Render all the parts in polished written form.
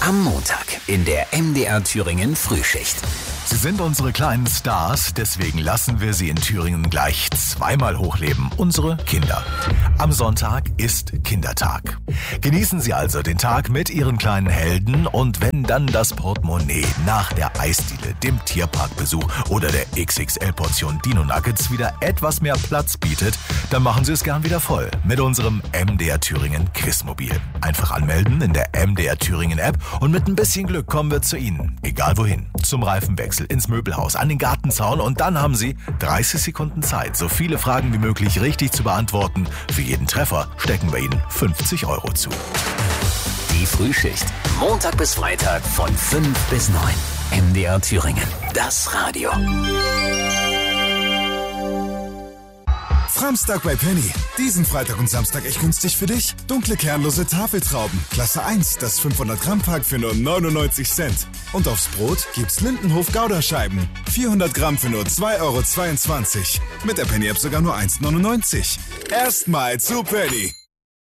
Am Montag in der MDR Thüringen Frühschicht. Sie sind unsere kleinen Stars, deswegen lassen wir sie in Thüringen gleich zweimal hochleben. Unsere Kinder. Am Sonntag ist Kindertag. Genießen Sie also den Tag mit Ihren kleinen Helden und wenn dann das Portemonnaie nach der Eisdiele, dem Tierparkbesuch oder der XXL-Portion Dino Nuggets wieder etwas mehr Platz bietet, dann machen Sie es gern wieder voll mit unserem MDR Thüringen Quizmobil. Einfach anmelden in der MDR Thüringen App und mit ein bisschen Glück kommen wir zu Ihnen, egal wohin. Zum Reifenwechsel, ins Möbelhaus, an den Gartenzaun und dann haben Sie 30 Sekunden Zeit, so viele Fragen wie möglich richtig zu beantworten. Für jeden Treffer stecken wir Ihnen 50 € zu. Die Frühschicht. Montag bis Freitag von 5 bis 9. MDR Thüringen. Das Radio. Framstag bei Penny. Diesen Freitag und Samstag echt günstig für dich. Dunkle kernlose Tafeltrauben. Klasse 1, das 500 Gramm Pack für nur 99 Cent. Und aufs Brot gibt's Lindenhof Gouda-Scheiben. 400 Gramm für nur 2,22 €. Mit der Penny-App sogar nur 1,99 €. Erstmal zu Penny.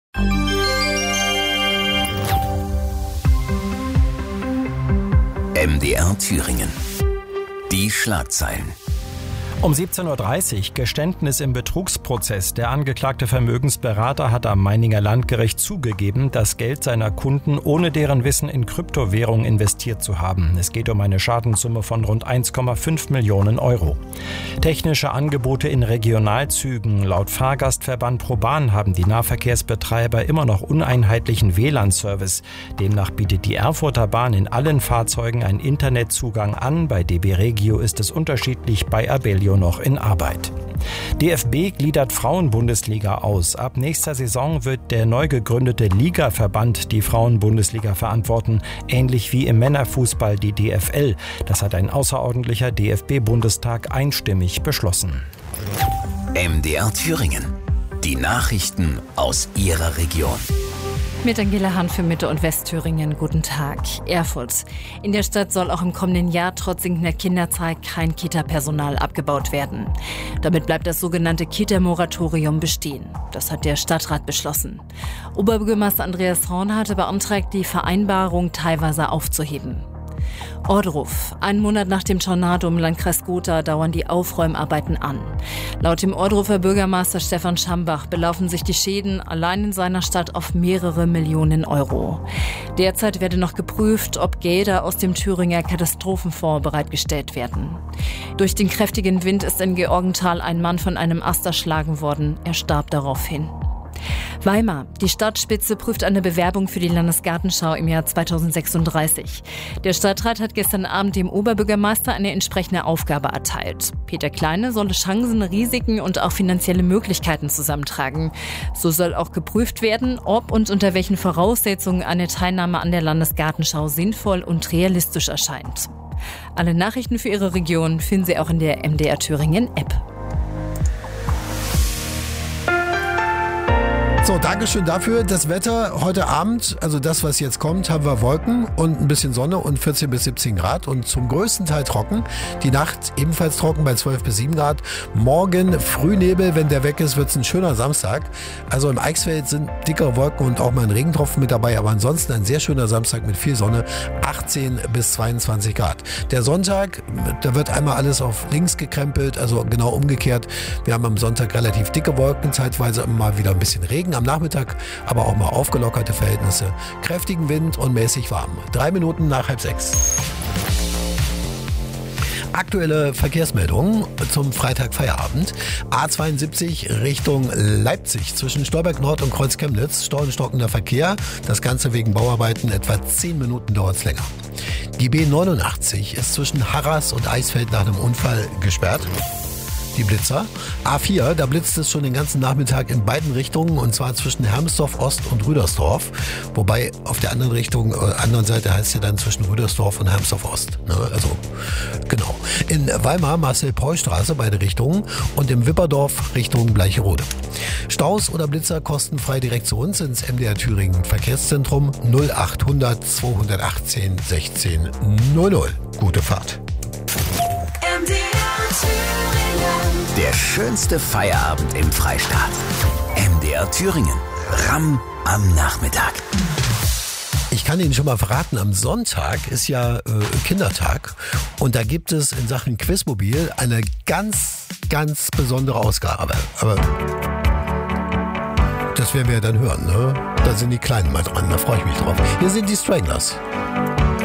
MDR Thüringen. Die Schlagzeilen. Um 17:30 Uhr Geständnis im Betrugsprozess. Der angeklagte Vermögensberater hat am Meininger Landgericht zugegeben, das Geld seiner Kunden ohne deren Wissen in Kryptowährung investiert zu haben. Es geht um eine Schadenssumme von rund 1,5 Millionen €. Technische Angebote in Regionalzügen. Laut Fahrgastverband ProBahn haben die Nahverkehrsbetreiber immer noch uneinheitlichen WLAN-Service. Demnach bietet die Erfurter Bahn in allen Fahrzeugen einen Internetzugang an. Bei DB Regio ist es unterschiedlich, bei Abellio noch in Arbeit. DFB gliedert Frauenbundesliga aus. Ab nächster Saison wird der neu gegründete Ligaverband die Frauenbundesliga verantworten, ähnlich wie im Männerfußball die DFL. Das hat ein außerordentlicher DFB-Bundestag einstimmig beschlossen. MDR Thüringen. Die Nachrichten aus Ihrer Region. Mit Angela Hahn für Mitte- und Westthüringen. Guten Tag. Erfurt. In der Stadt soll auch im kommenden Jahr trotz sinkender Kinderzahl kein Kita-Personal abgebaut werden. Damit bleibt das sogenannte Kita-Moratorium bestehen. Das hat der Stadtrat beschlossen. Oberbürgermeister Andreas Horn hatte beantragt, die Vereinbarung teilweise aufzuheben. Ohrdruf. Einen Monat nach dem Tornado im Landkreis Gotha dauern die Aufräumarbeiten an. Laut dem Ohrdrufer Bürgermeister Stefan Schambach belaufen sich die Schäden allein in seiner Stadt auf mehrere Millionen €. Derzeit werde noch geprüft, ob Gelder aus dem Thüringer Katastrophenfonds bereitgestellt werden. Durch den kräftigen Wind ist in Georgenthal ein Mann von einem Ast erschlagen worden. Er starb daraufhin. Weimar. Die Stadtspitze prüft eine Bewerbung für die Landesgartenschau im Jahr 2036. Der Stadtrat hat gestern Abend dem Oberbürgermeister eine entsprechende Aufgabe erteilt. Peter Kleine solle Chancen, Risiken und auch finanzielle Möglichkeiten zusammentragen. So soll auch geprüft werden, ob und unter welchen Voraussetzungen eine Teilnahme an der Landesgartenschau sinnvoll und realistisch erscheint. Alle Nachrichten für Ihre Region finden Sie auch in der MDR Thüringen App. So, Dankeschön dafür. Das Wetter heute Abend, also das, was jetzt kommt, haben wir Wolken und ein bisschen Sonne und 14 bis 17 Grad und zum größten Teil trocken. Die Nacht ebenfalls trocken bei 12 bis 7 Grad. Morgen Frühnebel, wenn der weg ist, wird es ein schöner Samstag. Also im Eichsfeld sind dickere Wolken und auch mal ein Regentropfen mit dabei, aber ansonsten ein sehr schöner Samstag mit viel Sonne, 18 bis 22 Grad. Der Sonntag, da wird einmal alles auf links gekrempelt, also genau umgekehrt. Wir haben am Sonntag relativ dicke Wolken, zeitweise immer mal wieder ein bisschen Regen. Am Nachmittag aber auch mal aufgelockerte Verhältnisse, kräftigen Wind und mäßig warm. 3 Minuten nach 5:30. Aktuelle Verkehrsmeldungen zum Freitagfeierabend. A72 Richtung Leipzig zwischen Stolberg Nord und Kreuz Chemnitz. Stauenstockender Verkehr. Das Ganze wegen Bauarbeiten. Etwa 10 Minuten dauert es länger. Die B89 ist zwischen Harras und Eisfeld nach einem Unfall gesperrt. Die Blitzer. A4, da blitzt es schon den ganzen Nachmittag in beiden Richtungen und zwar zwischen Hermsdorf Ost und Rüdersdorf. Wobei auf der anderen Seite heißt es ja dann zwischen Rüdersdorf und Hermsdorf Ost. Ne? Also, genau. In Weimar Marcel-Preuß-Straße, beide Richtungen und im Wipperdorf Richtung Bleicherode. Staus oder Blitzer kostenfrei direkt zu uns ins MDR Thüringen Verkehrszentrum 0800 218 16 00. Gute Fahrt. Der schönste Feierabend im Freistaat. MDR Thüringen. Ramm am Nachmittag. Ich kann Ihnen schon mal verraten, am Sonntag ist ja Kindertag und da gibt es in Sachen Quizmobil eine ganz, ganz besondere Ausgabe. Aber das werden wir ja dann hören, ne? Da sind die Kleinen mal dran, da freue ich mich drauf. Hier sind die Stranglers.